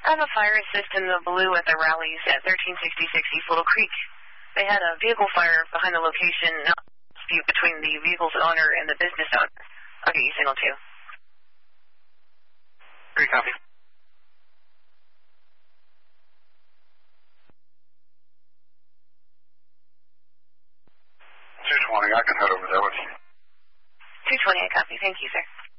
I have a fire assist in the blue at the rallies at 1366 East Little Creek. They had a vehicle fire behind the location, not a dispute between the vehicle's owner and the business owner. I'll get you signal 2. Great copy. 220, I can head over there with you. 220, I copy. Thank you, sir.